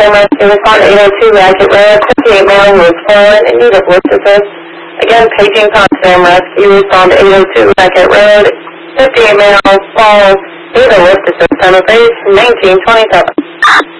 Consumer Rescue, respond to 802 Racket Road, 58 male who was fallen in need of lift assist. Again, paging Consumer Rescue, respond to 802 Racket Road, 58 male falls, need a lift assist, time of base 1927.